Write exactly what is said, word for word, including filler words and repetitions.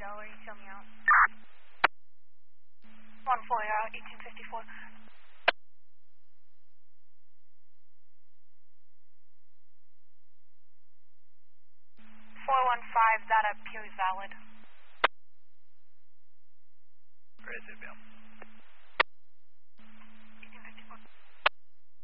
will you tell me out? one four, you're out, eighteen fifty-four. four one five, that appears valid. Great, Zip, yeah.